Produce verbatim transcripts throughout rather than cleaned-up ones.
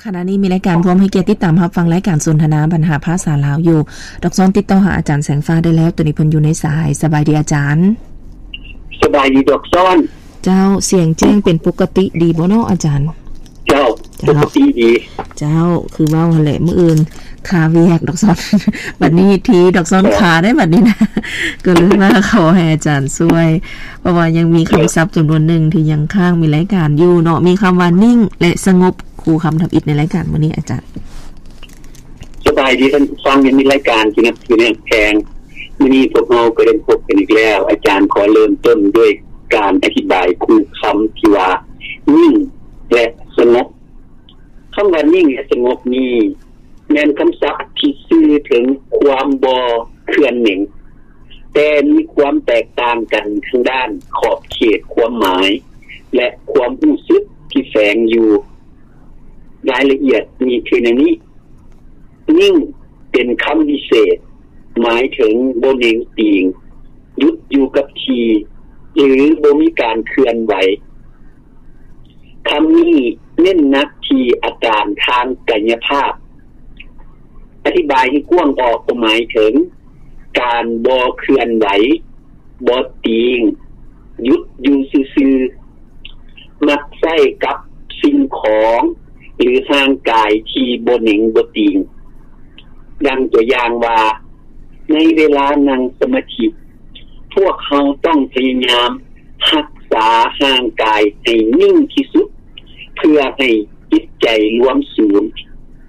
ขณะนี้มีรายการพร้อมให้เกียรติติดตามรับฟังรายการสนทนาปัญหาภาษาลาวอยู่ดอกซ้อนติดต่อหาอาจารย์แสงฟ้าได้แล้วตัวนี้เพิ่นอยู่ในสายสบายดีอาจารย์สบายดีดอกซ้อนเจ้าเสียงแจ้งเป็นปกติดีบ่เนาะอาจารย์เจ้าปกติดีเจ้าคือเว้าหั่นแหละมื้ออื่นขาเวียกดอกซ้อนบัดนี้ทีดอกซ้อนขาได้บัดนี้นะก็เลยว่าขอให้อาจารย์ช่วยเพราะว่ายังมีคำศัพท์จำนวนหนึ่งที่ยังค้างมีรายการอยู่เนาะมีคำว่านิ่งและสงบครูคำทำอิฐในรายการมื้อนี้อาจารย์สบายดีท่านฟังยังมีรายการที่นับถือแนวแพงมื้อนี้พวกเราก็ได้พบกันอีกแล้วอาจารย์ขอเริ่มต้นด้วยการอธิบายครูคำที่ว่านิ่งและสงบคำว่านิ่งและสงบนี้แม่นคำศัพท์ที่สื่อถึงความบ่เคลื่อนไหวแต่มีความแตกต่างกันทางด้านขอบเขตความหมายและความรู้สึกที่แฝงอยู่รายละเอียดมีคือในนี้นิ่งเป็นคำวิเศษหมายถึงบ่เน่งติงหยุดอยู่กับที่หรือบ่มีการเคลื่อนไหวคำนี้เน้นหนักที่อาการทางกายภาพอธิบายให้กว้างออกก็หมายถึงการบ่เคลื่อนไหวบ่ติงหยุดอยู่ซื่อๆมักใช้กับสิ่งของหรือทางกายที่บ่เน่งบ่ติงดังตัวอย่างว่าในเวลานั่งสมาธิพวกเขาต้องพยายามรักษาร่างกายให้นิ่งที่สุดเพื่อให้จิตใจรวมศูนย์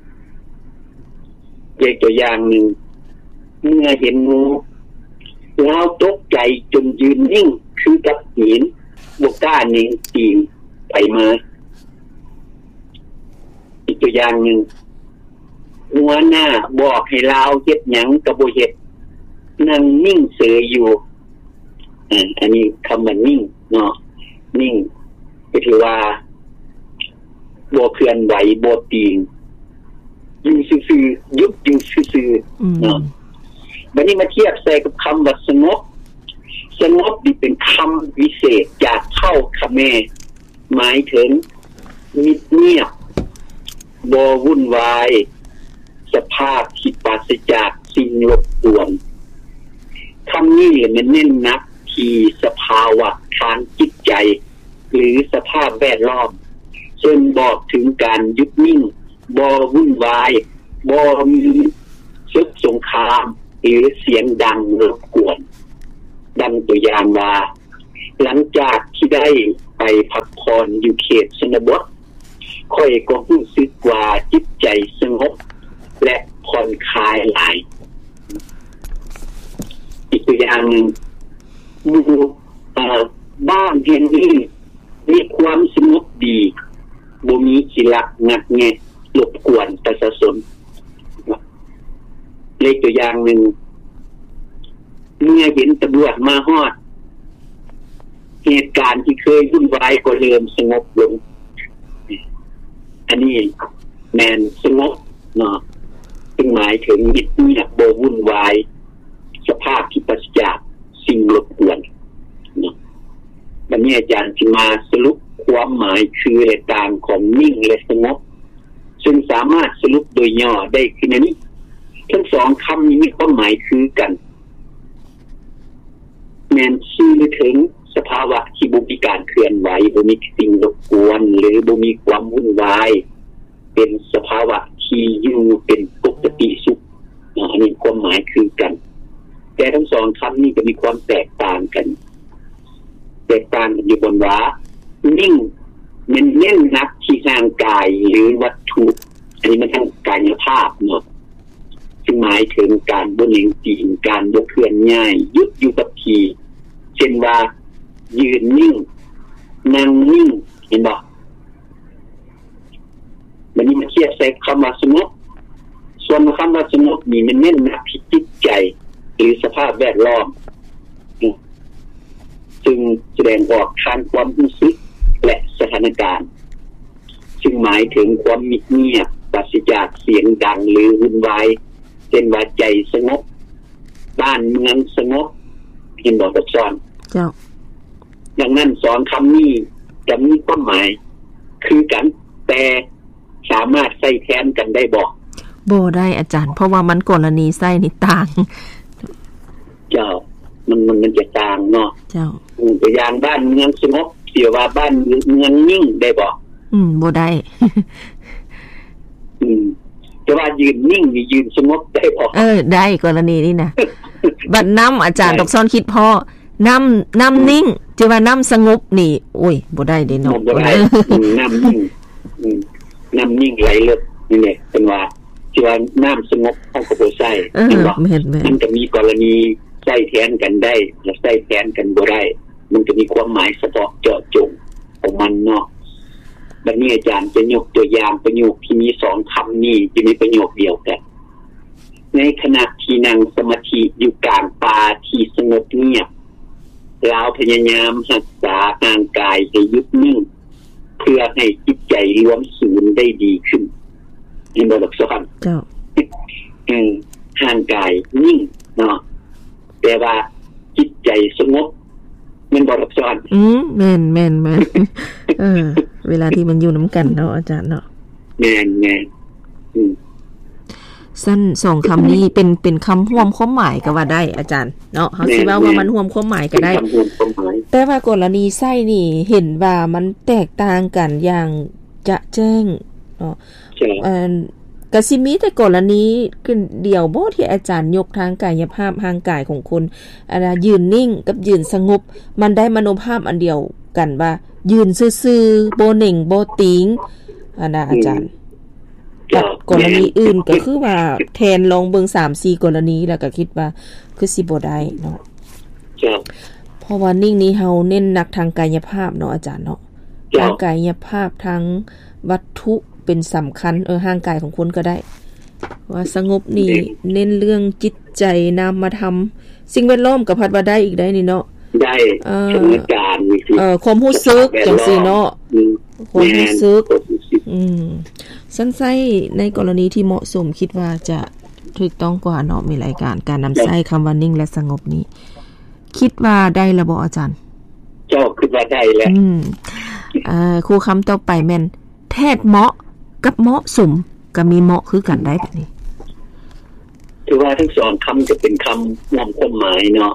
ยกตัวอย่างหนึ่งเมื่อเห็นงูเราตกใจจนยืนนิ่งคือกับหินบ่กล้านิ่งติงไปมาอีกตัวอย่างหนึ่งหัวหน้าบอกให้เราเฮ็ดหยังก็บ่เฮ็ดนั่งนิ่งเฉยอยู่อ่าอันนี้คำว่านิ่งเนาะนิ่งก็ถือว่าบ่เคลื่อนไหวบ่ติงอยู่ซื่อๆหยุดอยู่ซื่อๆเนาะบัดนี้มาเทียบใส่กับคำว่าสงบสงบนี่เป็นคำวิเศษจากเข้าคำแม่หมายถึงมิดเงียบบ่วุ่นวายสภาพที่ปราศจากสิ่งรบกวนคำนี้มันเน้นหนักที่สภาวะทางจิตใจหรือสภาพแวดล้อมซึ่งบอกถึงการหยุดนิ่งบ่วุ่นวายบ่มีศึกสงครามหรือเสียงดังรบกวนดังตัวอย่างว่าหลังจากที่ได้ไปพักผ่อนอยู่เขตชนบทค่อยก็รู้สึกว่าจิตใจสงบและผ่อนคลายหลายอีกตัวอย่างหนึ่งหมู่บ้านแห่งนี้มีความสงบดีบ่มีขี้ลักงัดแงะรบกวนประชาชนเลขตัวอย่างหนึ่งเมื่อเห็นตำรวจมาฮอดเหตุการณ์ที่เคยวุ่นวายก็เริ่มสงบลงอันนี้แม่นสงบเนาะซึ่งหมายถึงมิตรเงียบบ่วุ่นวายสภาพที่ปราศจากสิ่งรบกวนเนาะวันนี้อาจารย์จะมาสรุปความหมายคือและต่างของนิ่งและสงบซึ่งสามารถสรุปโดยย่อได้คือในนี้ทั้งสองคำนี้มีความหมายคือกันแม้นชื่อถึงสภาวะที่บ่มีการเคลื่อนไหวบ่มีสิ่งรบกวนหรือบ่มีความวุ่นวายเป็นสภาวะที่อยู่เป็นปกติสุขอันนี้ความหมายคือกันแต่ทั้งสองคำนี้ก็มีความแตกต่างกันแตกต่างกันอยู่บนว่านิ่งมันเน้นหนักที่ร่างกายหรือวัตถุอันนี้มันทางกายภาพเนาะซึ่งหมายถึงการบ่เน่งติงการบ่เคลื่อนย้ายหยุดอยู่กับที่เช่นว่ายืนนิ่งนั่งนิ่งเห็นบ่มันนี่มาเทียบใส่คำว่าสงบส่วนคำว่าสงบนี่มันเน้นหนักที่จิตใจหรือสภาพแวดล้อมซึ่งแสดงออกทางความรู้สึกและสถานการณ์ซึ่งหมายถึงความมิดเงียบปราศจากเสียงดังหรือวุ่นวายเช่นว่าใจสงบบ้านเมืองสงบเห็นบ่ครับซ้อนเจ้าดังนั้นสองคำนี้จะมีความหมายคือกันแต่สามารถใช้แทนกันได้บ่บ่ได้อาจารย์เพราะว่ามันกรณีใช้นี่ต่างเจ้ามันมันมันจะต่างเนาะเจ้าตัวอย่างบ้านเมืองสงบเสียว่าบ้านเมืองนิ่งได้บ่อืมบ่ได้อืมแต่ว่ายืนนิ่งนี่ยืนสงบได้บ่เออได้กรณีนี้นะบัดน้ำอาจารย์ดอกซ้อนคิดพอน้ำน้ำนิ่งจะว่าน้ำสงบนี่โอ้ยบ่ได้เด้เนาะบ่ได้น้ำนิ่งอืมน้ำนิ่งไหลเลิศนี่แหละเป็นว่าที่ว่าน้ำสงบเฮาก็บ่ใช้เห็นบ่มันจะมีกรณีใช้แทนกันได้และใช้แทนกันบ่ได้มันจะมีความหมายเฉพาะเจาะจงของมันเนาะบัดนี้อาจารย์จะยกตัวอย่างประโยคที่มีสองคำนี้อยู่ในประโยคเดียวกันในขณะที่นั่งสมาธิอยู่กลางป่าที่สงบเงียบเราพยายามรักษาร่างกายให้หยุดนิ่งเพื่อให้จิตใจรวมศูนย์ได้ดีขึ้นเห็นบ่ล่ะครับเจ้าอืมร่างกายนิ่งเนาะแต่ว่าจิตใจสงบมันบ่ล่ะครับอืมแม่นๆๆเออเวลาที่มันอยู่นำกันเนาะอาจารย์เนาะแม่นๆอืมสั้นสองคำนี้เป็นเป็นคำร่วมความหมายก็ว่าได้อาจารย์เนาะเฮาสิว่าว่ามันร่วมความหมายก็ได้แต่ว่ากรณีไส้นี่เห็นว่ามันแตกต่างกันอย่างจะแจ้งเนาะเอ่อก็สิมีแต่กรณีคือเดียวบ่ที่อาจารย์ยกทางกายภาพทางกายของคนอันน่ะยืนนิ่งกับยืนสงบมันได้มโนภาพอันเดียวกันว่ายืนซื่อๆบ่เน่งบ่ติงอันน่ะอาจารย์กรณีอื่นก็คือว่าแทนลองเบิ่ง สามสี่ กรณีแล้วก็คิดว่าคือสิบ่ได้เนาะจ้ะเพราะว่านิ่งนี้เฮาเน้นหนักทางกายภาพเนาะอาจารย์เนาะทางกายภาพทางวัตถุเป็นสำคัญเออร่างกายของคนก็ได้ว่าสงบนี่เน้นเรื่องจิตใจนามธรรมสิ่งแวดล้อมก็พัดว่าได้อีกได้นี่เนาะได้สถานการณ์นี่คือเอ่อความรู้สึกจังซี่เนาะความรู้สึกอืมสั้นไส้ในกรณีที่เหมาะสมคิดว่าจะถูกต้องกว่าเนาะมีรายการการนำใช้คำว่านิ่งและสงบนี้คิดว่าได้แล้วบ่อาจารย์เจ้าคิดว่าได้แล้วอืมเอ่อครูคำต่อไปแม่นแทศเหมาะกับเหมาะสมก็มีเหมาะคือกันได้แบบนี้ถือว่าทั้งสองคำจะเป็นคำนำความหมายเนาะ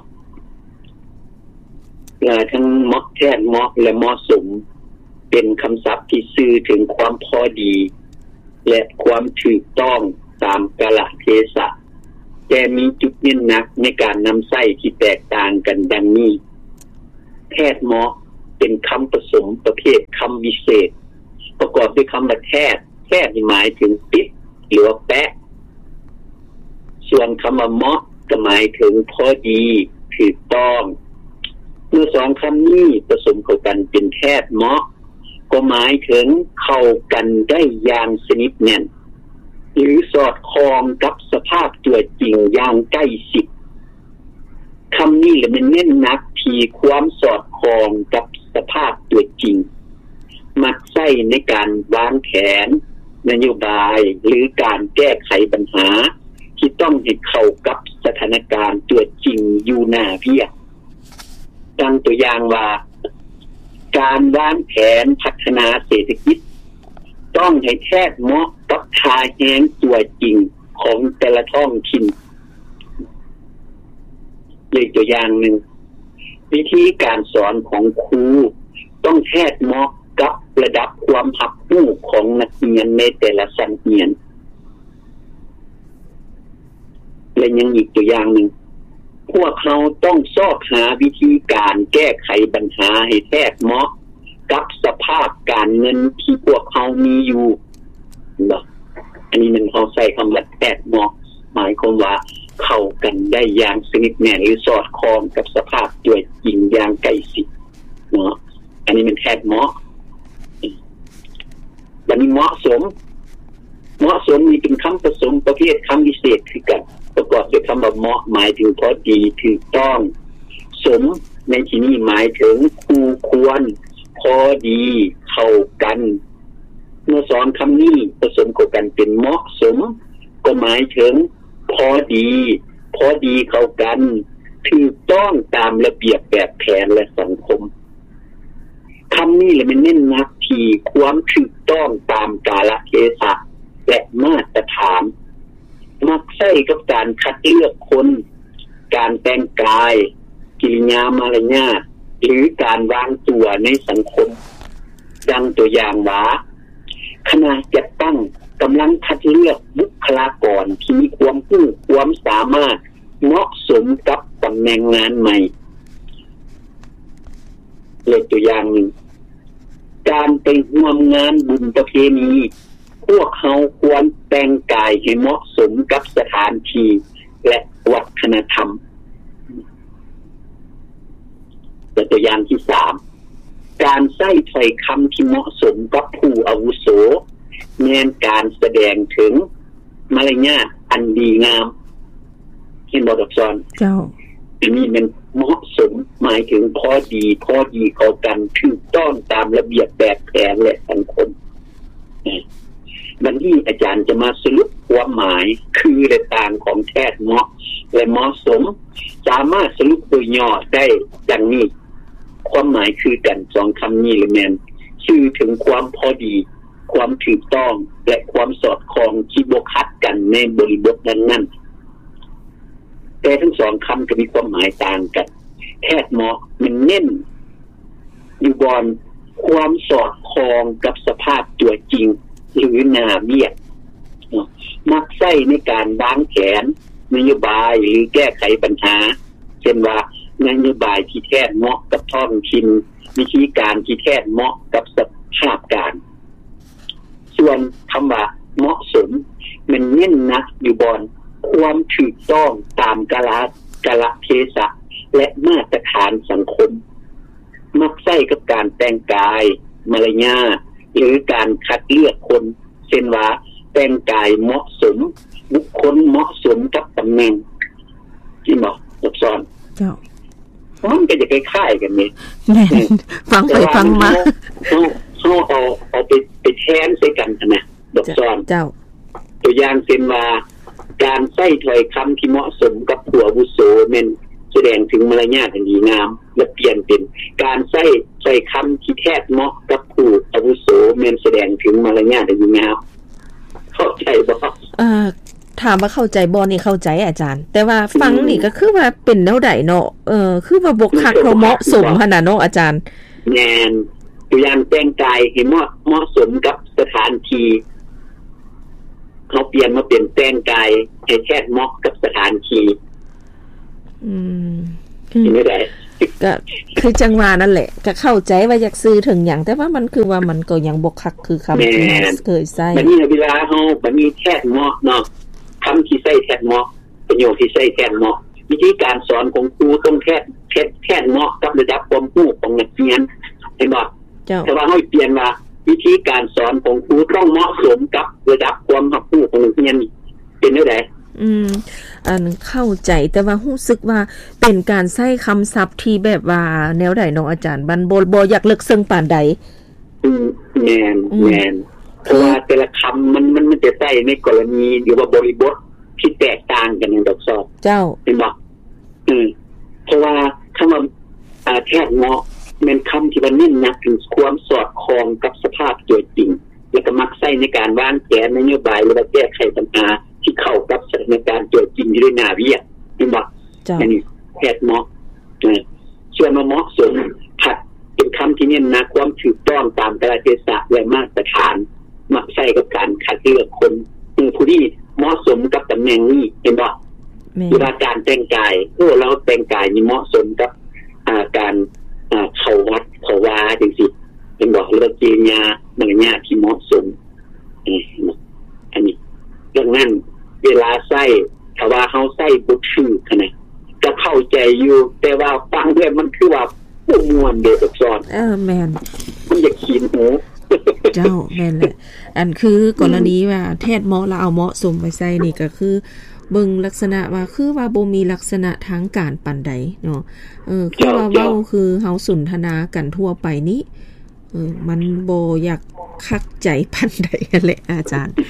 และทั้งเหมาะแทศเหมาะและเหมาะสมเป็นคำศัพท์ที่สื่อถึงความพอดีและความถูกต้องตามกาลเทศะแต่มีจุดเน้นหนักในการนำใช้ที่แตกต่างกันดังนี้แพทย์เหมาะเป็นคำผสมประเภทคำวิเศษประกอบด้วยคำว่าแทศแทศหมายถึงปิดหรือว่าแปะส่วนคำว่าเหมาะก็หมายถึงพอดีถูกต้องเมื่อสองคำนี้ผสมเข้ากันเป็นแทศเหมาะก็หมายถึงเข้ากันได้อย่างสนิทแน่นหรือสอดคล้องกับสภาพตัวจริงอย่างใกล้ชิดคำนี้แหละมันเน้นหนักที่ความสอดคล้องกับสภาพตัวจริงมักใช้ในการวางแผนนโยบายหรือการแก้ไขปัญหาที่ต้องให้เข้ากับสถานการณ์ตัวจริงอยู่หน้าเพียงดังตัวอย่างว่าการวางแผนพัฒนาเศรษฐกิจต้องให้แทบเหมาะกับทาแห้งตัวจริงของแต่ละท้องถิ่นเลยตัวอย่างหนึ่งวิธีการสอนของครูต้องแทบเหมาะกับระดับความรับรู้ของนักเรียนในแต่ละชั้นเรียนและยังอีกตัวอย่างหนึ่งพวกเขาต้องสอบหาวิธีการแก้ไขปัญหาให้แทบเหมาะกับสภาพการเงินที่พวกเขามีอยู่เนาะอันนี้มันเขาใช้คำว่าแทบเหมาะหมายความว่าเข้ากันได้อย่างสนิทแน่นหรือสอดคล้องกับสภาพตัวจริงอย่างใกล้ชิดเนาะอันนี้มันแทบเหมาะบัดนี้เหมาะสมเหมาะสมนี่เป็นคำผสมประเภทคำวิเศษคือกันประกอบด้วยคำว่าเหมาะหมายถึงพอดีถูกต้องสมในที่นี้หมายถึงคู่ควรพอดีเข้ากันเมื่อสองคำนี้ผสมกันเป็นเหมาะสมก็หมายถึงพอดีพอดีเข้ากันถูกต้องตามระเบียบแบบแผนและสังคมคำนี้แหละมันเน้นหนักที่ความถูกต้องตามกาลเทศะและมาตรฐานมักใช้กับการคัดเลือกคนการแต่งกายกิริยามารยาทหรือการวางตัวในสังคมดังตัวอย่างว่าคณะจัดตั้งกำลังคัดเลือกบุคลากรที่มีความรู้ความสามารถเหมาะสมกับตำแหน่งงานใหม่เล็กตัวอย่างหนึ่งการไปร่วมงานบุญประเพณีพวกเขาควรแต่งกายให้เหมาะสมกับสถานที่และวัฒนธรรมตัวอย่างที่สามการใช้ถ้อยคำที่เหมาะสมกับผู้อาวุโสแม้นการแสดงถึงมารยาทอันดีงามเห็นบ่ดอกซอนเจ้าอันนี้มันเหมาะสมหมายถึงพอดีพอดีเข้ากันถูกต้องตามระเบียบแบบแผนและสังคมวันนี้อาจารย์จะมาสรุปความหมายคือและต่างของแท้เหมาะและเหมาะสมสามารถสรุปโดยย่อได้ดังนี้ความหมายคือกันสองคำนี้เลยแม่นชื่อถึงความพอดีความถูกต้องและความสอดคล้องที่บ่ขัดกันในบริบทนั้นๆแต่ทั้งสองคำก็มีความหมายต่างกันแท้เหมาะมันเน้นอยู่บนความสอดคล้องกับสภาพตัวจริงหรือหน้าเบี้ยมักใช้ในการวางแผนนโยบายหรือแก้ไขปัญหาเช่นว่านโยบายที่แท้เหมาะกับท้องถิ่นวิธีการที่แท้เหมาะกับสภาพการส่วนคำว่าเหมาะสมมันเน้นหนักอยู่บนความถูกต้องตามกาลกาลเทศะและมาตรฐานสังคมมักใช้กับการแต่งกายมารยาทหรือการคัดเลือกคนเช่นว่าแต่งกายเหมาะสมบุคคลเหมาะสมกับตำแหน่งที่เหมาะกับซ้อนเจ้ามันก็จะคล้ายๆกันนี่ฟังไปฟังมาเฮาเฮาเอาเอาไปไปแทนใส่กันนะดอกซ้อนเจ้าตัวอย่างเช่นว่าการใช้ถ้อยคำที่เหมาะสมกับผู้อาวุโสแม่นแสดงถึงมารยาทอันดีงามและเปลี่ยนเป็นการใช้ถ้อยคำที่แท้เหมาะกับผู้อาวุโสแม่นแสดงถึงมารยาทอันดีงามเข้าใจบ่เอ่อถามว่าเข้าใจบ่นี่เข้าใจอาจารย์แต่ว่าฟังนี่ก็คือว่าเป็นแนวใดเนาะเออคือว่าบ่คักเหมาะสมหั่นน่ะเนาะอาจารย์แม่นตัวอย่างแต่งกายให้เหมาะเหมาะสมกับสถานที่เขาเปลี่ยนมาเป็นแต่งกายให้แท้เหมาะกับสถานที่อืมไม่ได้ก็คือจังหวะนั่นแหละก็เข้าใจว่าอยากซื้อถึงหยังแต่ว่ามันคือว่ามันก็ยังบ่คักคือคำที่เคยใช้บัดนี้เวลาเฮาบัดนี้แท้เหมาะเนาะคำที่ใช้แท้เหมาะประโยคที่ใช้แท้เหมาะวิธีการสอนของครูต้องแท้แท้แท้เหมาะกับระดับความรู้ของนักเรียนเห็นบ่แต่ว่าเฮาเปลี่ยนว่าวิธีการสอนของครูต้องเหมาะสมกับระดับความรู้ของนักเรียนเป็นจังได๋อืมอันเข้าใจแต่ว่ารู้สึกว่าเป็นการใช้คำศัพท์ที่แบบว่าแนวใดเนาะอาจารย์บันบ่บ่อยากลึกซึ้งปานใดอืมแม่นแม่นเพราะว่าแต่ละคำมันมันมันจะใช้ในกรณีหรือว่าบริบทที่แตกต่างกันในดอกซอเจ้าเห็นบ่อืมเพราะว่าคำว่าอ่าแท้เหมาะเป็นคำที่มันเน้นหนักถึงความสอดคล้องกับสภาพตัวจริงแล้วก็มักใช้ในการวางแผนนโยบายหรือว่าแก้ไขปัญหาที่เข้ากับสถานการณ์ตัวจริงอยู่ในหน้าเวียเห็นบ่อันนี้แท้เหมาะเออส่วนเหมาะสมผัดเป็นคำที่เน้นหนักความถูกต้องตามกาลเทศะและมาตรฐานมักใช้กับการคัดเลือกคนผู้ที่เหมาะสมกับตำแหน่งนี้เห็นบ่เวลาการแต่งกายโอ้เราแต่งกายนี่เหมาะสมกับอ่าการอ่าเข้าวัดเข้าวาจังซี่เห็นบ่หรือว่ากิริยามารยาทที่เหมาะสมอันนี้ดังนั้นเวลาใช้ถ้าว่าเฮาใช้บ่ถูกคั่นน่ะก็เข้าใจอยู่แต่ว่าฟังด้วยมันคือว่าบ่ม่วนเด้ออักษรเออแม่นมันอยากขีนหูเจ้าแม่นแหละอันคือกรณีว่าแท้เหมาะแล้วเอาเหมาะสมไปใส่นี่ก็คือเบิ่งลักษณะว่าคือว่าบ่มีลักษณะทางการปานใดเนาะเออคือว่าเว้าคือเฮาสนทนากันทั่วไปนี้เออมันบ่อยากคักใจปานใดแหละอาจารย์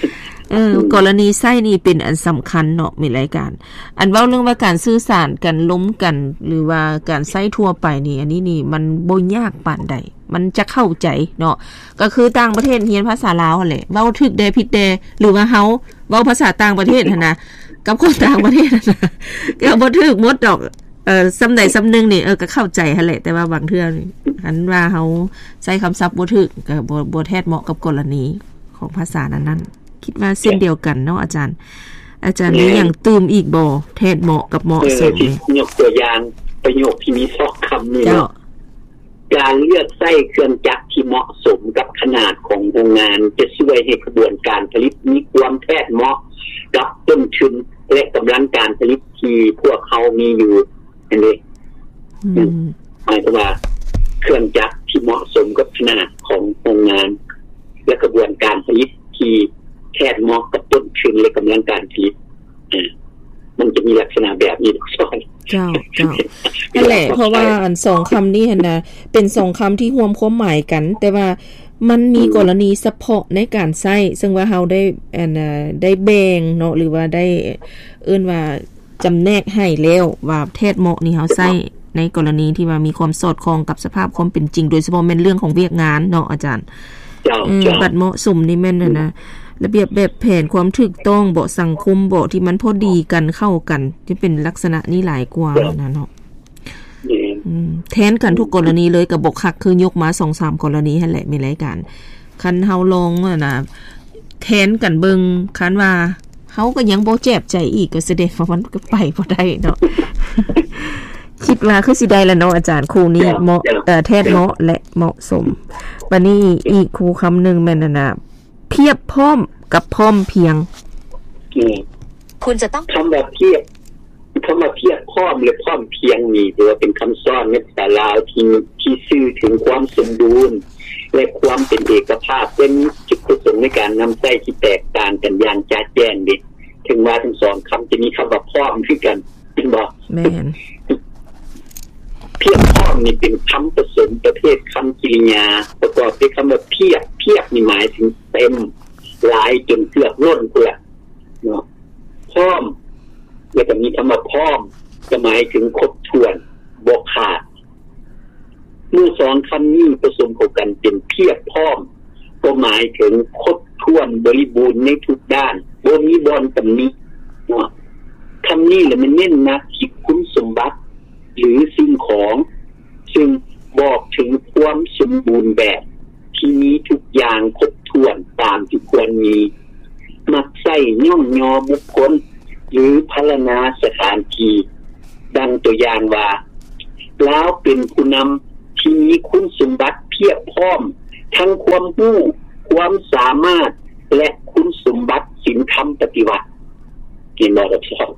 เออกรณีไส้นี่เป็นอันสำคัญเนาะมีรายการอันเว้าเรื่องว่าการสื่อสารกันล้มกันหรือว่าการไส้ทั่วไปนี่อันนี้นี่มันบ่ยากปานใดมันจะเข้าใจเนาะก็คือต่างประเทศเรียนภาษาลาวหั่นแหละเว้าถูกแดผิดแดหรือว่าเฮาเว้าภาษาต่างประเทศหั่นน่ะกับคนต่างประเทศน่ะก็บ่ถูกหมดดอกเอ่อซำใดซำนึงนี่เออก็เข้าใจหั่นแหละแต่ว่าบางเทื่อนี่อันว่าเฮาใช้คำศัพท์บ่ถูกก็บ่บ่แท้เหมาะกับกรณีของภาษานั้นๆคิดว่าเส้นเดียวกันเนาะอาจารย์อาจารย์มีหยังตืมอีกบ่แท้เหมาะกับเหมาะสมยกตัวอย่างประโยคที่มีสองคำนี่เนาะการเลือกไส้เครื่องจักรที่เหมาะสมกับขนาดของโรงงานจะช่วยให้กระบวนการผลิตมีความแพทย์เหมาะกับต้นทุนและกำลังการผลิตที่พวกเขามีอยู่นั่นเองหมายถึงว่าเครื่องจักรที่เหมาะสมกับขนาดของโรงงานและกระบวนการผลิตที่แพทย์เหมาะกับต้นทุนและกำลังการผลิตมันจะมีลักษณะแบบนี้ทุกส่วนเจ้าเจ้านั่นแหละเพราะว่าอันสองคำนี้หั่นน่ะเป็นสองคำที่รวมความหมายกันแต่ว่ามันมีกรณีเฉพาะในการใช้ซึ่งว่าเฮาได้อันน่ะได้แบ่งเนาะหรือว่าได้เอิ้นว่าจำแนกให้แล้วว่าแท้เหมาะนี่เฮาใช้ในกรณีที่ว่ามีความสอดคล้องกับสภาพความเป็นจริงโดยเฉพาะแม่นเรื่องของเวียกงานเนาะอาจารย์เจ้าเจ้าบัดเหมาะสมนี่แม่นน่ะระเบียบแบบแผนความถูกต้องบ่สังคมบ่ที่มันพอดีกันเข้ากันที่เป็นลักษณะนี้หลายกว่านะเนาะอืมแทนกันทุกกรณีเลยก็บ่คักคือยกมา สองสาม กรณีหั่นแหละมีรายการคันเฮาลองน่ะแทนกันเบิ่งคันว่าเฮาก็ยังบ่แจ็บใจอีกก็แสดงว่ามันก็ไปบ่ได้เนาะ คิดว่าคือสิได้แล้วเนาะอาจารย์ครูนี้เหมาะเอ่อแท้เหมาะและเหมาะสมบัดนี้อีกครูคำนึงแม่นน่ะเพียบพร้อมกับพร้อมเพียงคุณจะต้องคำแบบเพียบคำว่าเพียบพร้อมหรือพร้อมเพียงนี่ถือว่าเป็นคำสอนในภาษาลาวที่ที่สื่อถึงความสมบูรณ์และความเป็นเอกภาพเป็นจุดประสงค์ในการนำใช้ที่แตกต่างกันอย่างชัดแจ้งดิถึงว่าทั้งสองคำจะมีคำว่าพร้อมคือกันเป็นบ่แม่นเพียบพร้อมนี่เป็นคำผสมประเภทคำกริยาประกอบด้วยคำว่าเพียบเพียบนี่หมายถึงเต็มหลายจนเกือบล้นพุ่นล่ะเนาะพร้อมแล้วก็มีคำว่าพร้อมจะหมายถึงครบถ้วนบ่ขาดเมื่อสองคำนี้ผสมเข้ากันเป็นเพียบพร้อมก็หมายถึงครบถ้วนบริบูรณ์ในทุกด้านบ่มีบ่อนตำหนิเนาะคำนี้แหละมันเน้นนะที่คุณสมบัติหรือสิ่งของซึ่งบอกถึงความสมบูรณ์แบบที่มีทุกอย่างครบถ้วนตามที่ควรมีมักใส่ย่อมยอบุคคลหรือพรรณนาสถานที่ดังตัวอย่างว่าแล้วเป็นผู้นำที่มีคุณสมบัติเพียบพร้อมทั้งความรู้ความสามารถและคุณสมบัติศีลธรรมปฏิบัติเห็นบ่ครับ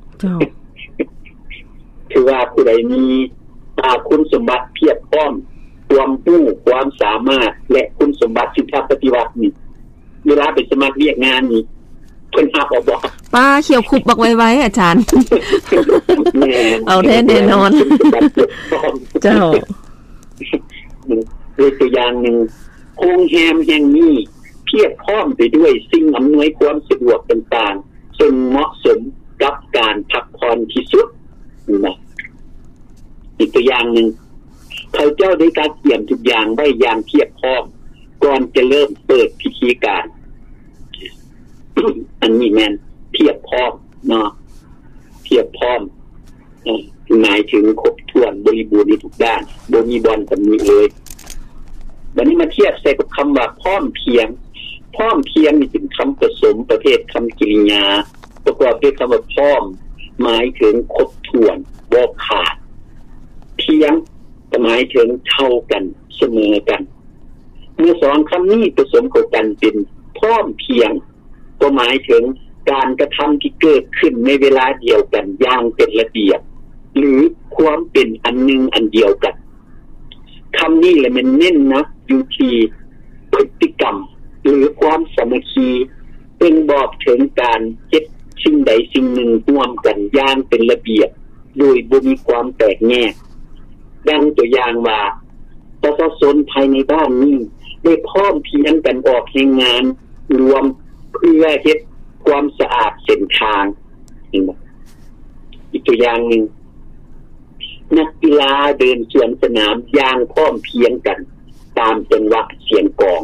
คือว่าผู้ใดมีคุณสมบัติเพียบพร้อมความรู้ความสามารถและคุณสมบัติศีลธรรมปฏิบัตินี่เวลาไปสมัครเรียกงานนี่เพิ่นหาบ่บอกป้าเขียวคุบบักไว้ๆอาจารย์เอาแท้แน่นอนเจ้าด้วยตัวอย่างนึงโรงแรมแห่งนี้เพียบพร้อมไปด้วยสิ่งอำนวยความสะดวกต่างๆซึ่งเหมาะสมกับการพักผ่อนที่สุดนะอีกตัวอย่างนึงเขาเจ้าได้การเตรียมทุกอย่างไว้อย่างเพียบพร้อมก่อนจะเริ่มเปิดพิธีการอันนี้แม่นเพียบพร้อมเนาะเพียบพร้อมหมายถึงครบถ้วนบริบูรณ์ในทุกด้านบ่มีบ่อนตำหนิเลยวันนี้มาเทียบใส่กับคำว่าพร้อมเพียงพร้อมเพียงนี่เป็นคำผสมประเภทคำกริยาประกอบด้วยคำว่าพร้อมหมายถึงครบถ้วนบ่ขาดเพียงหมายถึงเท่ากันเสมอกันเมื่อสองคำนี้ผสมเข้ากันเป็นพร้อมเพียงก็หมายถึงการกระทำที่เกิดขึ้นในเวลาเดียวกันอย่างเป็นระเบียบหรือความเป็นอันหนึ่งอันเดียวกันคำนี้แหละมันเน้นนะอยู่ที่พฤติกรรมหรือความสามัคคีเป็นบอกถึงการเฮ็ดสิ่งใดสิ่งหนึ่งร่วมกันอย่างเป็นระเบียบโดยบ่มีความแตกแยกดังตัวอย่างว่าประชาชนภายในบ้านนี้ได้พร้อมเพียงกันออกแห่งงานรวมเพื่อเฮ็ดความสะอาดเส้นทางอีกตัวอย่างหนึ่งนักกีฬาเดินสวนสนามอย่างพร้อมเพรียงกันตามจังหวะเสียงกลอง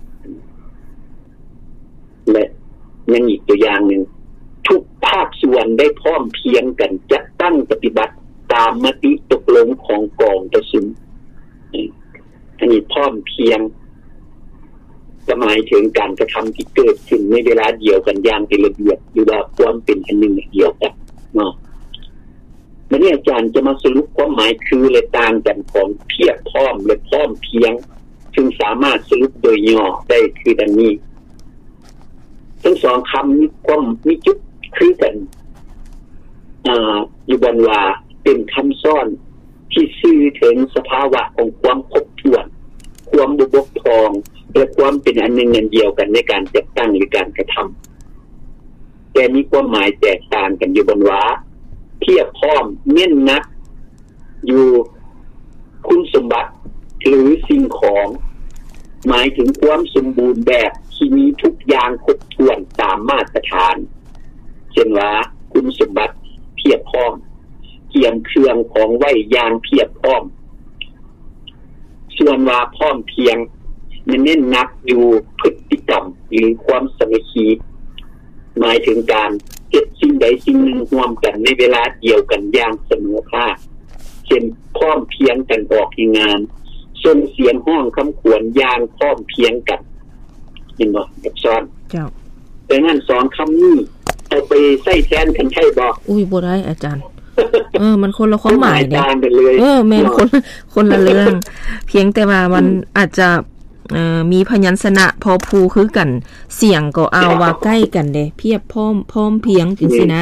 และยังอีกตัวอย่างหนึ่งทุกภาคส่วนได้พร้อมเพรียงกันจะตั้งปฏิบัติตามมติตกลงของกองประชุมอันนี้พร้อมเพรียงหมายถึงการกระทำที่เกิดขึ้นในเวลาเดียวกันอย่างเป็นระเบียบหรือว่าความเป็นอันหนึ่งเดียวกันเนาะวันนี้อาจารย์จะมาสรุปความหมายคือและต่างกันของเพียบพร้อมและพร้อมเพรียงซึ่งสามารถสรุปโดยย่อได้คือดังนี้ทั้งสองคำนี้ความมีจุดคือกันอ่าอยู่บนว่าเป็นคำซ่อนที่สื่อถึงสภาวะของความครบถ้วนความบกพร่องและความเป็นอันหนึ่งอันเดียวกันในการจัดตั้งหรือการกระทำแต่มีความหมายแตกต่างกันอยู่บนว่าเทียบพร้อมเน้นนักอยู่คุณสมบัติหรือสิ่งของหมายถึงความสมบูรณ์แบบที่มีทุกอย่างครบถ้วนตามมาตรฐานเช่นว่าคุณสมบัติเพียบพร้อมเกี่ยมเครื่องของไว้อย่างเพียบพร้อมส่วนว่าพร้อมเพียงมันเน้นนักอยู่พฤติกรรมหรือความสามัคคีหมายถึงการเก็บสิ่งใดสิ่งหนึ่งร่วมกันในเวลาเดียวกันอย่างเสมอภาคเช่นพร้อมเพียงกันออกงานส่งเสียงห้องคำขวัญอย่างพร้อมเพียงกันเห็นบ่กับซ้อนเจ้าแต่งั้นสองคำนี้เอาไปใส่แทนกันใช่บ่อุ้ยบ่ได้อาจารย์เออมันคนละความหมายเนี่ยเออแม่นคนคนละเรื่องเพียงแต่ว่ามันอาจจะเอ่อมีพยัญชนะพอพูคือกันเสียงก็เอาว่าใกล้กันเด้เพียบพร้อมพร้อมเพียงจังซี่นะ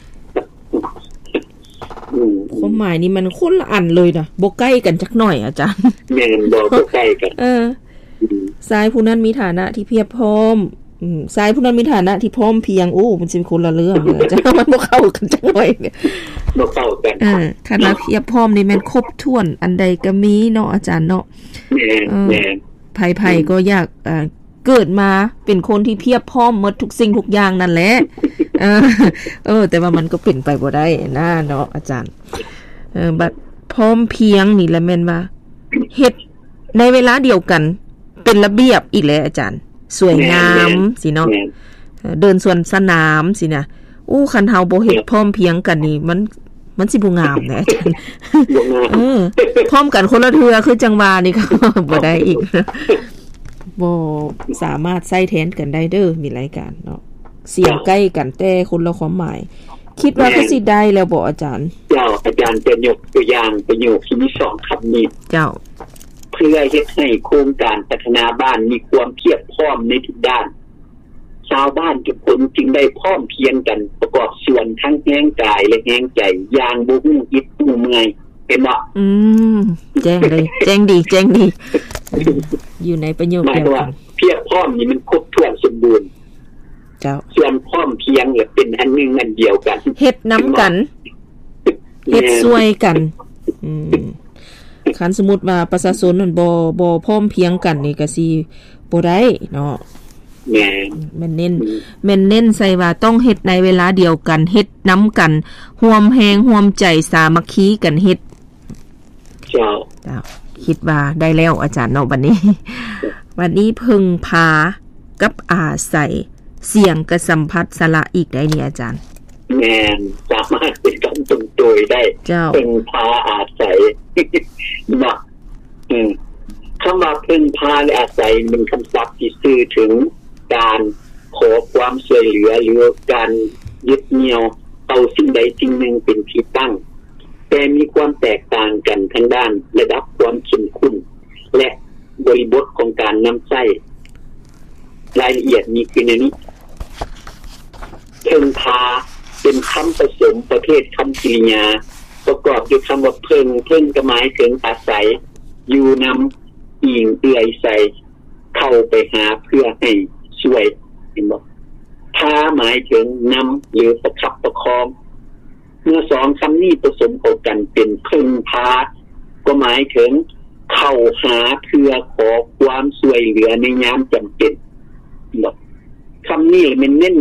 ความหมายนี่มันคนละอันเลยนะบ่ใกล้กันจักหน่อยอาจารย์แม่นบ่บ่ใกล้กันเออชายผู้นั้นมีฐานะที่เพียบพร้อมอืมชายผู้นั้นมีฐานะที่พร้อมเพียงโอ้มันสิเป็นคนละเรื่องเลยจ้ะมันบ่เข้ากันจักหน่อยบ่เข้ากันเออคณะเพียบพร้อมนี่แม่นครบถ้วนอันใดก็มีเนาะอาจารย์เนาะแม่นแม่นไผๆก็อยากเอ่อเกิดมาเป็นคนที่เพียบพร้อมหมดทุกสิ่งทุกอย่างนั่นแหละเออเออแต่ว่ามันก็เป็นไปบ่ได้นะเนาะอาจารย์เออบัดพร้อมเพียงนี่แหละแม่นว่าเฮ็ดในเวลาเดียวกันเป็นระเบียบอีกแล้วอาจารย์สวยงามสิเนาะเดินสวนสนามสินะอู้คันเฮาบ่เฮ็ดพร้อมเพียงกันนี่มันมันสิบ่งามนะอาจารย์เออพร้อมกันคนละเทื่อคือจังหวะนี่ก็บ่ได้อีกบ่สามารถใช้แทนกันได้เด้อมีรายการเนาะเสียงใกล้กันแต่คนละความหมายคิดว่าก็สิได้แล้วบ่อาจารย์เจ้าอาจารย์จะยกตัวอย่างประโยคที่มีสองคำนี้เจ้าเพื่อเฮ็ดให้โครงการพัฒนาบ้านมีความเพียบพร้อมในทุกด้านชาวบ้านทุกคนจึงได้พร้อมเพรียงกันประกอบส่วนทั้งแห่งกายและแห่งใจอย่างบ่ฮู้อิดฮู้เมื่อยเป็นบ่อืมแจ้งเลยแจ้งดีแจ้งดีอยู่ในประโยคเดียวกันเพียบพร้อมนี่มันครบถ้วนสมบูรณ์เจ้าส่วนพร้อมเพียงเนี่ยเป็นอันนึงอันเดียวกันเฮ็ดนำกันเฮ็ดช่วยกันอืมคันสมมุติว่าประชาชนมันบ่บ่พร้อมเพียงกันนี่ก็สิบ่ได้เนาะแม่นแม่นเน้นแม่นเน้นใส่ว่าต้องเฮ็ดในเวลาเดียวกันเฮ็ดนำกันร่วมแรงร่วมใจสามัคคีกันเฮ็ดเจ้าเจ้าคิดว่าได้แล้วอาจารย์เนาะบัดนี้วันนี้พึงพากับอาศัยเสียงกับสัมผัสสระอีกได้นี่อาจารย์แม่นสามารถเป็นคำตรงตัวได้พึงพาอาศัยเนาะอืมคำว่าพึ่งพาและอาศัยเป็นคำศัพท์ที่สื่อถึงการขอความช่วยเหลือหรือการยึดเหนี่ยวเอาสิ่งใดสิ่งหนึ่งเป็นที่ตั้งแต่มีความแตกต่างกันทางด้านระดับความเข้มข้นและบริบทของการนำใช้รายละเอียดมีคือในนี้พึ่งพาเป็นคำผสมประเภทคำกริยาประกอบด้วยคำว่าพึ่งพึ่งก็หมายถึงอาศัยอยู่นำอิงเอื่อยใส่เข้าไปหาเพื่อให้ช่วยเห็นบ่พาหมายถึงนำหรือประคับประคองเมื่อสองคำนี้ผสมเข้ากันเป็นพึ่งพาก็หมายถึงเข้าหาเพื่อขอความช่วยเหลือในยามจำเป็นบ่คำนี้มันเน้นนักท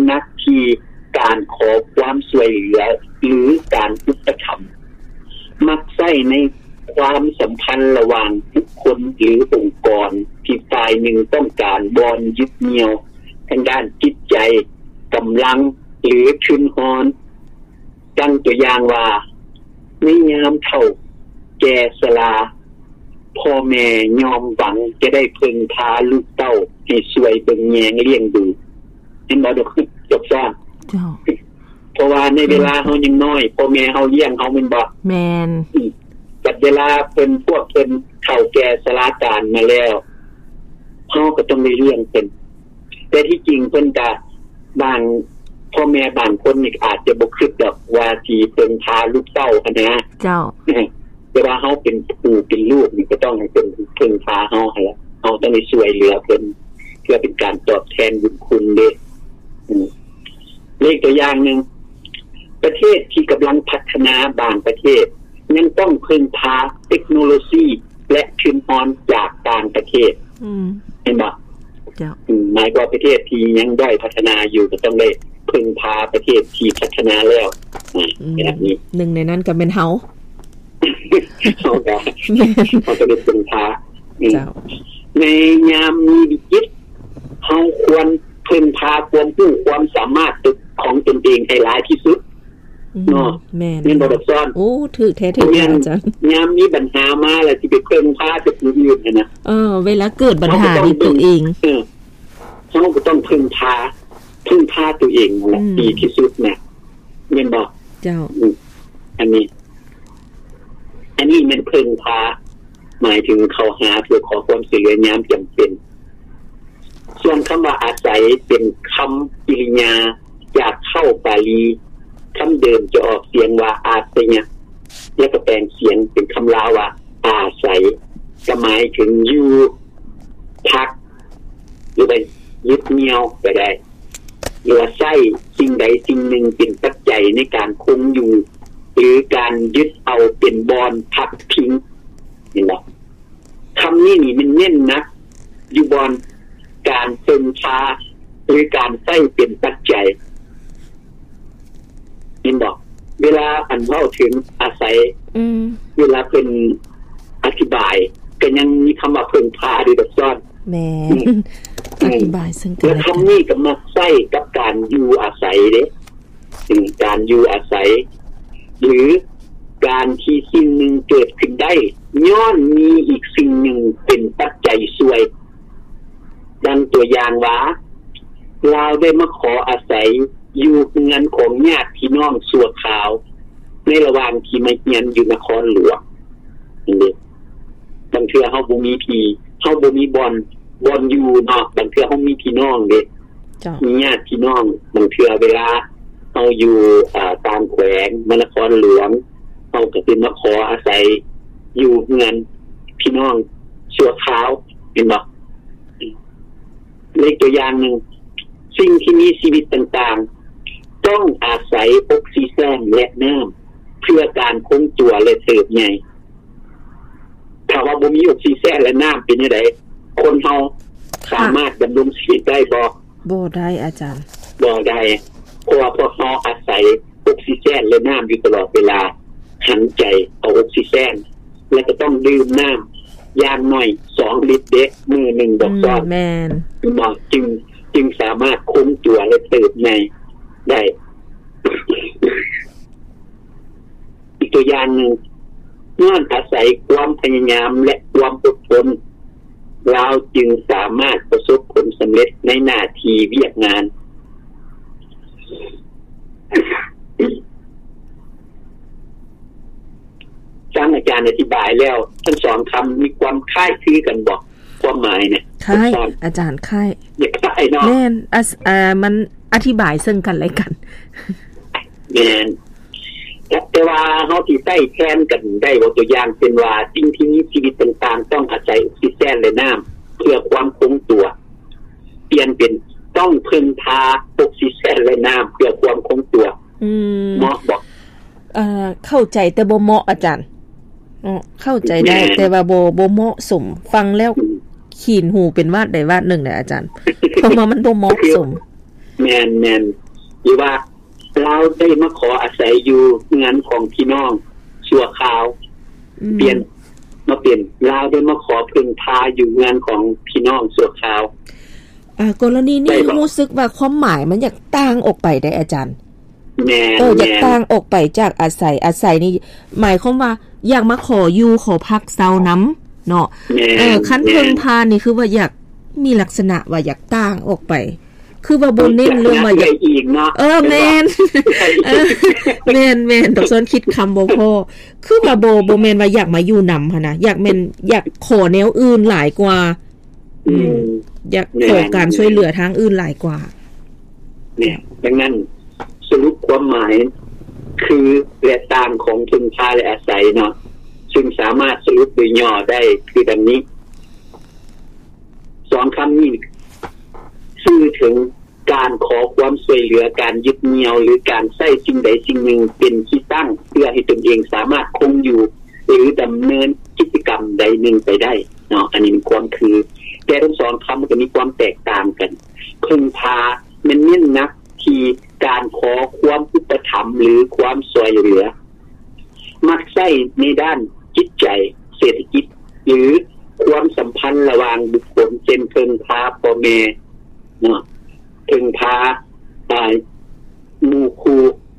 ที่การขอความช่วยเหลือหรือการอุปถัมภ์มักใช้ในความสัมพันธ์ระหว่างบุคคลหรือองค์กรที่ฝ่ายหนึ่งต้องการบอนยึดเหนี่ยวทางด้านจิตใจกำลังหรือชุนฮอนดังตัวอย่างว่าในยามเฒ่าแก่ชราพ่อแม่ยอมหวังจะได้พึ่งพาลูกเต้าให้ช่วยเบิ่งแยงเลี้ยงดูเห็นบ่ดอกจบซ่อนเจ้าเพราะว่าในเวลาเฮายังน้อยพ่อแม่เฮาเลี้ยงเฮาแม่นบ่แม่นแต่เวลาเพิ่นพวกเพิ่นเข้าแก่ชราการมาแล้วเฮาก็ต้องได้เลี้ยงเพิ่นแต่ที่จริงเพิ่นก็บางพ่อแม่บางคนนี่อาจจะบ่คิดดอกว่าสิเพิ่นพาลูกเต้าคั่นนะเจ้าแต่ว่าเฮาเป็นปู่เป็นลูกนี่ก็ต้องให้เพิ่นเพิ่งพาเฮาให้ล่ะเฮาต้องได้ช่วยเหลือเพิ่นเพื่อเป็นการตอบแทนบุญคุณเด้อือเลขตัวอย่างนึงประเทศที่กำลังพัฒนาบางประเทศยังต้องพึ่งพาเทคโนโลยีและทุนทรัพย์จากต่างประเทศอืมเห็นบ่เจ้าอืมหมายว่าประเทศที่ยังด้อยพัฒนาอยู่ก็ต้องได้พึ่งพาประเทศที่พัฒนาแล้วอ่าแบบนี้หนึ่งในนั้นก็เป็นเฮาเฮาก็เฮาก็ได้พึ่งพาเจ้าในยามมีวิกฤตเฮาควรพึ่งพาความรู้ความสามารถของตนเองให้หลายที่สุดเนาะแม่นบ่ดอกซ้อนโอ้ถูกแท้ๆอาจารย์ยามมีปัญหามาแล้วสิไปพึ่งพากับผู้อื่นน่ะนะเออเวลาเกิดปัญหานี่ตัวเองเออเฮาก็ต้องพึ่งพาพึ่งพาตัวเองนั่นแหละดีที่สุดน่ะแม่นบ่เจ้าอันนี้อันนี้มันพึ่งพาหมายถึงเข้าหาเพื่อขอความช่วยเหลือยามจำเป็นส่วนคำว่าอาศัยเป็นคำกริยาจากเข้าบาลีคำเดิมจะออกเสียงว่าอาศัยแล้วก็แปลงเสียงเป็นคำลาวว่าอาศัยก็หมายถึงอยู่พักหรือไปยึดเหนี่ยวก็ได้หรือว่าใช้สิ่งใดสิ่งหนึ่งเป็นปัจจัยในการคงอยู่หรือการยึดเอาเป็นบอนพักพิงนี่แหละคำนี้นี่มันเน้นนะอยู่บอนการเป็นชาหรือการใช้เป็นปัจจัยยินบอกเวลาอันเว้าถึงอาศัยอืมเวลาเพิ่นอธิบายก็ยังมีคำว่าเพิ่นพาด้วยดอกซ้อนแม่อธิบายซึ่งกันแล้วคำนี้ก็มาใช้กับการอยู่อาศัยเด้ถึงการอยู่อาศัยหรือการที่สิ่งหนึ่งเกิดขึ้นได้ย้อนมีอีกสิ่งหนึ่งเป็นปัจจัยช่วยดังตัวอย่างว่าเราได้มาขออาศัยอยู่เงินของญาติพี่น้องชั่วคราวในระหว่างที่มาเรียนอยู่นครหลวงนี่บางเทื่อเฮาบ่มีพี่เฮาบ่มีบ่อนบ่อนอยู่เนาะบางเทื่อเฮามีพี่น้องเด้จ้ะมีญาติพี่น้องบางเทื่อเวลาเฮาอยู่อ่าตามแขวงนครหลวงเฮาก็สิมาขออาศัยอยู่เงินพี่น้องชั่วคราวเห็นบ่เลขตัวอย่างนึงสิ่งที่มีชีวิตต่างๆต้องอาศัยออกซิเจนและน้ำเพื่อการคงตัวและเติบใหญ่ถ้าว่าบ่มีออกซิเจนและน้ำเป็นจังได๋คนเฮาสามารถดำรงชีวิตได้บ่บ่ได้อาจารย์บ่ได้เพราะว่าพวกเฮาอาศัยออกซิเจนและน้ำอยู่ตลอดเวลาหันใจเอาออกซิเจนและก็ต้องดื่มน้ำอย่างน้อยสองลิตรเด้มื้อนึงดอกซ้อนแม่นบ่จึงจึงสามารถคงตัวและเติบใหญ่ได้ อีกตัวอย่างหนึ่งย้อนอาศัยความพยายามและความอดทนเราจึงสามารถประสบผลสำเร็จในหน้าที่เวียกงานท่านอาจารย์อธิบายแล้วทั้งสองคำมีความคล้ายคลึงกันบอกความหมายเนี่ยคล้ายอาจารย์คล้ายอย่าคล้ายเนาะแม่นอ่ามันอธิบายซึ่งกันและกันแม่นแต่ว่าเฮาสิใช้แทนกันได้ว่าตัวอย่างเป็นว่าสิ่งที่มีชีวิตต่างๆต้องอาศัยออกซิเจนและน้ำเพื่อความคงตัวเปลี่ยนเป็นต้องพึ่งพาออกซิเจนและน้ำเพื่อความคงตัวอืมเหมาะบ่เอ่อเข้าใจแต่บ่เหมาะอาจารย์อ๋อเข้าใจได้แต่ว่าบ่บ่เหมาะสมฟังแล้วขีนหูเป็นวาดใดวาดหนึ่งน่ะอาจารย์เพราะว่ามันบ่เหมาะสมแม่นๆหรือว่าเราได้มาขออาศัยอยู่งานของพี่น้องชั่วคราวเปลี่ยนมาเปลี่ยนเราได้มาขอพึ่งพาอยู่งานของพี่น้องชั่วคราวอ่ากรณีนี้รู้สึกว่าความหมายมันอยากต่างออกไปได้อาจารย์แม่เอออยากต่างออกไปจากอาศัยอาศัยนี่หมายความว่าอยากมาขออยู่ขอพักเซาน้ำเนาะเออคันเพิ่งพานี่คือว่าอยากมีลักษณะว่าอยากต่างออกไปคือว่าบ่เน้นเรื่องว่าอยากอีกเนาะเออแม่นเออแม่นแม่นดอกซ้อนคิดคำบ่พอคือว่าบ่บ่แม่นว่าอยากมาอยู่นำหั่นน่ะอยากแม่นอยากขอแนวอื่นหลายกว่าอืมอยากขอการช่วยเหลือทางอื่นหลายกว่าเนี่ยดังนั้นสรุปความหมายคือและตามของพึ่งพาและอาศัยเนาะซึ่งสามารถสรุปโดยย่อได้คือดังนี้สองคำนี้สื่อถึงการขอความช่วยเหลือการยึดเหนี่ยวหรือการใช้สิ่งใดสิ่งหนึ่งเป็นที่ตั้งเพื่อให้ตนเองสามารถคงอยู่หรือดำเนินกิจกรรมใดหนึ่งไปได้เนาะอันนี้เป็นความคือแต่ทั้งสองคำมันก็มีความแตกต่างกันพึ่งพามันเน้นนักที่การขอความอุปถัมภ์หรือความช่วยเหลือมักใช้ในด้านจิตใจเศรษฐกิจหรือความสัมพันธ์ระหว่างบุคคลเช่นพึ่งพาพ่อแม่เนาะพึ่งพาตายหมู่คู่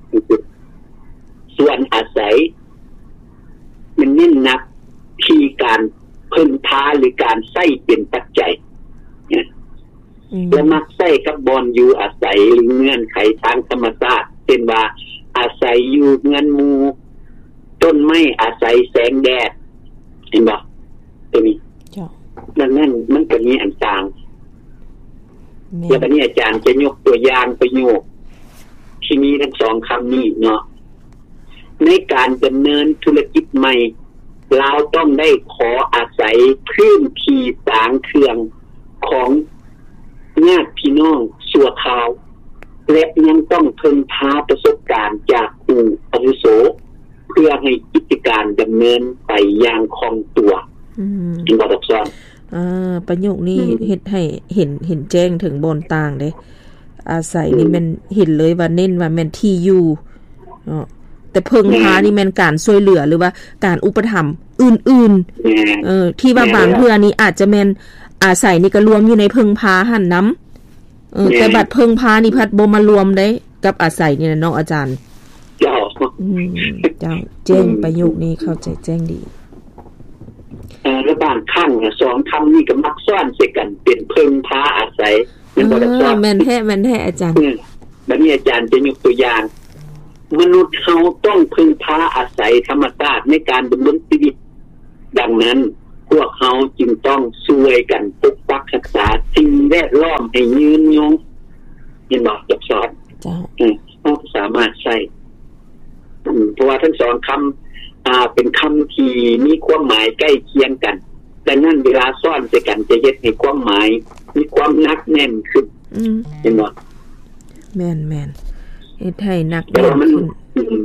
ส่วนอาศัยมันเน้นนักที่การพึ่งพาหรือการใช้เป็นปัจจัยเนี่ยและมักใช้กับบอนอยู่อาศัยหรือเงื่อนไขทางธรรมชาติเป็นว่าอาศัยอยู่เงื่อนหมู่ต้นไม้อาศัยแสงแดดเห็นบ่ตัวนี้ดังนั้นมันก็มีอันต่างแล้วก็นี่อาจารย์จะยกตัวอย่างประโยคที่มีทั้งสองคำนี้เนาะในการดำเนินธุรกิจใหม่เราต้องได้ขออาศัยพื้นที่สร้างเครื่องของญาติพี่น้องชั่วคราวและยังต้องพึ่งพาประสบการณ์จากผู้อาวุโสเพื่อให้กิจการดำเนินไปอย่างคล่องตัวอืมเป็นบ่ดอกซ้อนอ่าประโยคนี้เฮ็ดให้เห็นเห็นแจ้งถึงบนต่างเด้อาศัยนี่มันเห็นเลยว่าเน้นว่าแม่นที่อยู่เนาะแต่เพิ่งพานี่แม่นการช่วยเหลือหรือว่าการอุปถัมภ์อื่นๆเออที่ว่าบางเทื่อนี้อาจจะแม่นอาศัยนี่ก็รวมอยู่ในเพิ่งพาหั่นนำเออแต่บัดเพิ่งพานี่พัดบ่มารวมได้กับอาศัยนี่นะเนาะอาจารย์เจ้าอืมเจ้าแจ้งประโยคนี้เข้าใจแจ้งดีเอ่อแล้วบางครั้งสองคำนี้ก็มักซ้อนใส่กันเป็นเพิ่งพาอาศัยแม่นบ่ได้ซ้อนแม่นแท้แม่นแท้อาจารย์บัดนี้อาจารย์จะยกตัวอย่างมนุษย์เฮาต้องพึ่งพาอาศัยธรรมชาติในการดำรงชีวิตดังนั้นพวกเฮาจึงต้องช่วยกันปกปักรักษาสิ่งแวดล้อมให้ยืนยงเห็นบ่จักสอนจ้ะอือเฮาสามารถใช้อืมเพราะว่าทั้งสองคำอ่าเป็นคำที่มีความหมายใกล้เคียงกันดังนั้นเวลาซ้อนใส่กันจะเฮ็ดให้ความหมายมีความหนักแน่นขึ้นอืมเห็นบ่แม่นๆเฮ็ดให้หนักแน่นขึ้น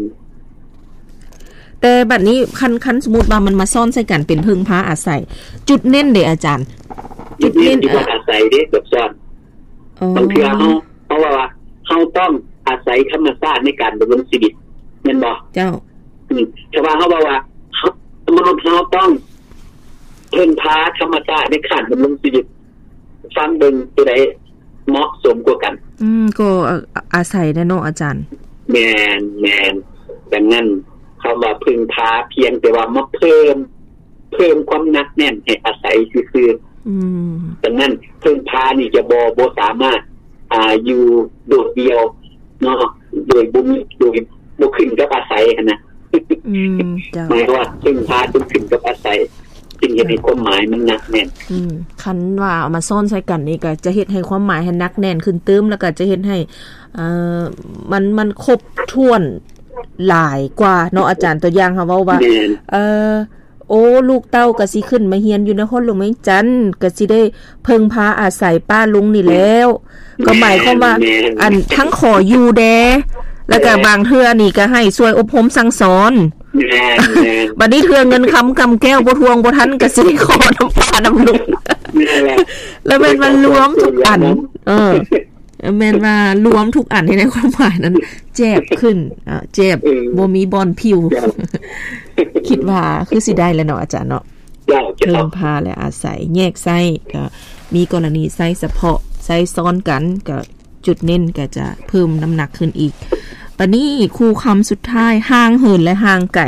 แต่บัดนี้คันคันสมมุติว่ามันมาซ่อนใส่กันเป็นพึ่งพาอาศัยจุดเน้นเด้อาจารย์จุดเน้นที่ว่าอาศัยเด้แบบซ่อนบางเทื่อเฮาเพราะว่าเฮาต้องอาศัยธรรมชาติในการดำรงชีวิตแม่นบ่เจ้าอืมแต่ว่าเฮาบอกว่าเฮามนุษย์เฮาต้องพึ่งพาธรรมชาติในการดำรงชีวิตฟังเบิ่งตัวใดเหมาะสมกว่ากันอืมก็อาศัยได้เนาะอาจารย์แม่นแม่นดังนั้นคำว่าพึ่งพาเพียงแต่ว่ามาเพิ่มเพิ่มความหนักแน่นให้อาศัยซื่อๆอืมดังนั้นพึ่งพานี่จะบ่บ่สามารถอ่าอยู่โดดเดียวเนาะโดยบ่มีโดยบ่ขึ้นกับอาศัยหั่นน่ะอืมจ้ะหมายว่าพึ่งพาต้องขึ้นกับอาศัยจึงเฮ็ดให้ความหมายมันหนักแน่นอืมคันว่าเอามาซ่อนใส่กันนี่ก็จะเฮ็ดให้ความหมายให้หนักแน่นขึ้นเติมแล้วก็จะเฮ็ดให้เอ่อมันมันครบถ้วนหลายกว่าเนาะอาจารย์ตัวอย่างค่ะเว้าว่าเอ่อโอ้ลูกเต้าก็สิขึ้นมาเฮียนอยู่นครหลวงเมืองจันทน์ก็สิได้เพิ่งพาอาศัยป้าลุงนี่แล้วก็หมายความว่าอันทั้งขออยู่แดแล้วก็บางเทื่อนี่ก็ให้ช่วยอบรมสั่งสอนบัดนี้เทื่อเงินคำกำแก้วบ่ทวงบ่ทันก็สิขอน้ำป้าน้ำลุงแล้วมันมันรวมทุกอันเออแม่นว่ารวมทุกอันในความหมายนั้นแจ็บขึ้นอ่าเจ็บบ่มีบอนผิวคิดว่าคือสิได้แล้วเนาะอาจารย์เนาะเพิ่มพาและอาศัยแยกไส้ก็มีกรณีไส้เฉพาะไส้ซ้อนกันก็จุดเน้นก็จะเพิ่มน้ำหนักขึ้นอีกบัดนี้คู่คำสุดท้ายห่างเหินและห่างไก่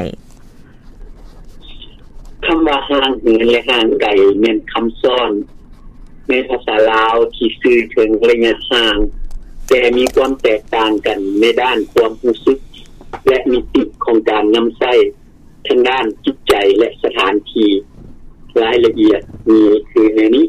คำว่าห่างเหินและห่างไก่แม่นคำซ้อนในภาษาลาวที่สื่อถึงระยะห่างแต่มีความแตกต่างกันในด้านความรู้สึกและมิติของการนำใช้ทางด้านจิตใจและสถานที่รายละเอียดมีคือในนี้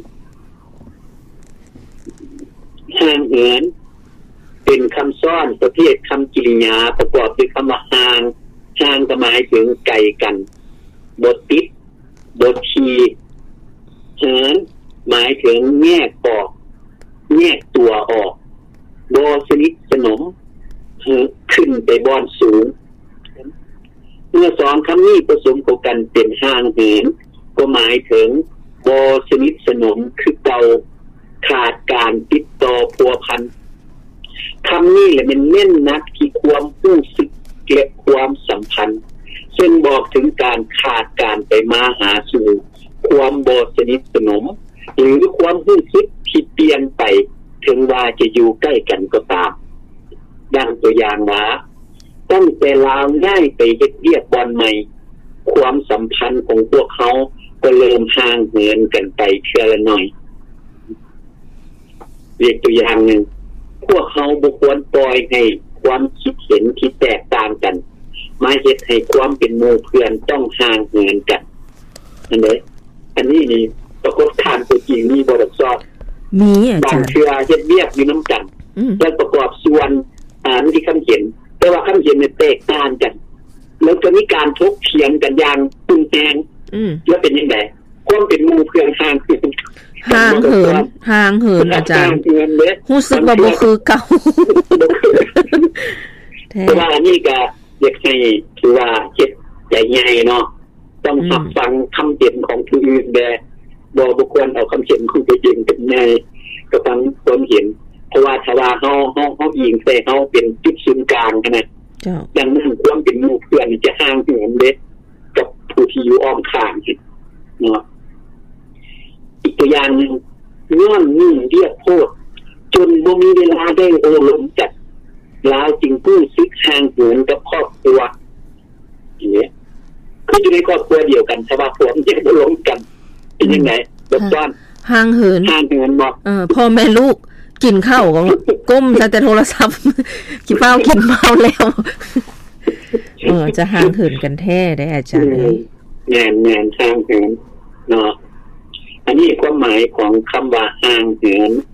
ห่างเหินเป็นคำซ้อนประเภทคำกริยาประกอบด้วยคำว่าห่างห่างก็หมายถึงไกลกันบทติดบททีเหินหมายถึงแยกออกแยกตัวออกบอสนิทสนมขึ้นไปบอนสูงเมื่อสองคำนี้ผสมกันเป็นห่างเหินก็หมายถึงบอสนิทสนมคือเก่าขาดการติดต่อพัวพันคำนี้แหละเป็นเน้นนักที่ความรู้สึกและความสัมพันธ์ซึ่งบอกถึงการขาดการไปมาหาสู่ความบอสนิทสนมหรือความรู้สึกที่เปลี่ยนไปถึงว่าจะอยู่ใกล้กันก็ตามดังตัวอย่างว่าตั้งแต่ลาวง่ายไปเฮ็ดเวียกบอนใหม่ความสัมพันธ์ของพวกเขาก็เริ่มห่างเหินกันไปเทื่อละหน่อยเรียกตัวอย่างหนึ่งพวกเขาบ่ควรปล่อยให้ความคิดเห็นที่แตกต่างกันมาเฮ็ดให้ความเป็นหมู่เพื่อนต้องห่างเหินกันอันนี้อันนี้นี่ปรากฏการณ์ตัวจริงมีบ่ได้สอบมีอาจารย์บางเทื่อเฮ็ดเวียกอยู่นำกันแล้วประกอบส่วนอ่านที่คำเขียนแต่ว่าคำเขียนเนี่ยแตกต่างกันแล้วก็มีการถกเถียงกันอย่างรุนแรงอือแล้วเป็นจังได๋ความเป็นหมู่เพื่อนห่างคือห่างเหินห่างเหินอาจารย์รู้สึกว่าบ่คือเก่าแต่ว่านี่ก็อยากให้ถือว่าเฮ็ดใจใหญ่เนาะต้องรับฟังคำเตือนของผู้อื่นแด่บ่บ่ควรเอาคำเตือนของตัวเองเป็นใหญ่ก็ฟังความเห็นเพราะว่าถ้าว่าเฮาเฮาเฮาอิงใส่เฮาเป็นจุดศูนย์กลางขนาดจ้ะดังนั้นความเป็นหมู่เพื่อนจะห่างเหินเด้กับผู้ที่อยู่อ้อมข้างเนาะอีกตัวอย่างนึงย้อนนิ่งเรียกโพดจนบ่มีเวลาได้โอลมจัดลาวจึงกู้ซึกห่างเหินกับครอบครัวอย่างนี้คืออยู่ในครอบครัวเดียวกันแต่ว่าพวกมันจะบ่ลงกันเป็นยังไงแบบซ่อนห่างเหินห่างเหินบ่เออพ่อแม่ลูกกินข้าวก็ก้มแต่โทรศัพท์กินข้าวกินเมาแล้วเออจะห่างเหินกันแท้ได้อาจารย์เอ้ยแม่นๆห่างเหินเนาะอันนี้ความหมายของคำว่าห่างเหิน